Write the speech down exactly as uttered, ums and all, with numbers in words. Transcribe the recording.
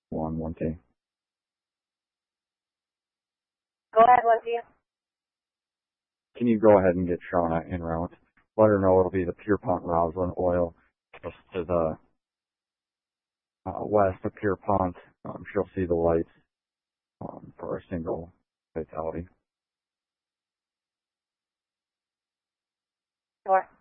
one, one T. Go ahead, one T. Can you go ahead and get Shauna en route? Let her know it'll be the Pierpont Roslyn oil just to the uh, west of Pierpont. Um, she'll see the lights um, for a single fatality. Sure.